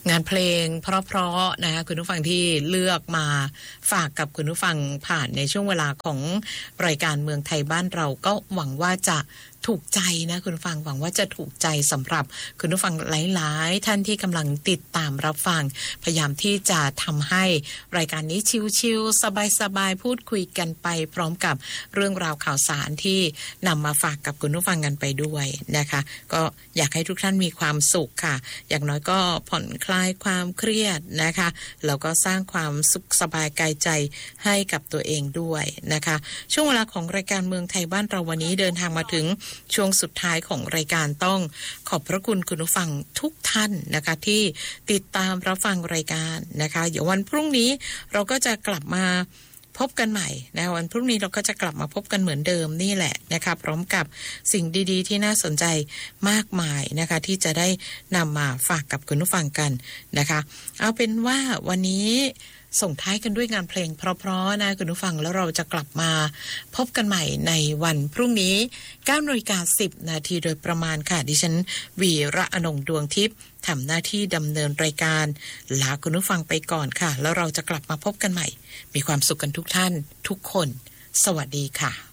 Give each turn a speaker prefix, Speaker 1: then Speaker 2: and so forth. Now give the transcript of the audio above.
Speaker 1: งานเพลงเพราะๆนะคะคุณผู้ฟังที่เลือกมาฝากกับคุณผู้ฟังผ่านในช่วงเวลาของรายการเมืองไทยบ้านเราก็หวังว่าจะถูกใจนะคุณผู้ฟังหวังว่าจะถูกใจสำหรับคุณผู้ฟังหลายๆท่านที่กำลังติดตามรับฟังพยายามที่จะทำให้รายการนี้ชิลๆสบายๆพูดคุยกันไปพร้อมกับเรื่องราวข่าวสารที่นำมาฝากกับคุณผู้ฟังกันไปด้วยนะคะก็อยากให้ทุกท่านมีความสุขค่ะอย่างน้อยก็ผ่อนคลายความเครียดนะคะแล้วก็สร้างความสุขสบายกายใจให้กับตัวเองด้วยนะคะช่วงเวลาของรายการเมืองไทยบ้านเราวันนี้เดินทางมาถึงช่วงสุดท้ายของรายการต้องขอบพระคุณคุณผู้ฟังทุกท่านนะคะที่ติดตามรับฟังรายการนะคะเดี๋ยววันพรุ่งนี้เราก็จะกลับมาพบกันใหม่นะวันพรุ่งนี้เราก็จะกลับมาพบกันเหมือนเดิมนี่แหละนะคะพร้อมกับสิ่งดีๆที่น่าสนใจมากมายนะคะที่จะได้นำมาฝากกับคุณผู้ฟังกันนะคะเอาเป็นว่าวันนี้ส่งท้ายกันด้วยงานเพลงเพราะๆนะคุณผู้ฟังแล้วเราจะกลับมาพบกันใหม่ในวันพรุ่งนี้ 9:10 นาทีโดยประมาณค่ะดิฉันวีระอนงค์ดวงทิพย์ทำหน้าที่ดำเนินรายการลาคุณผู้ฟังไปก่อนค่ะแล้วเราจะกลับมาพบกันใหม่มีความสุขกันทุกท่านทุกคนสวัสดีค่ะ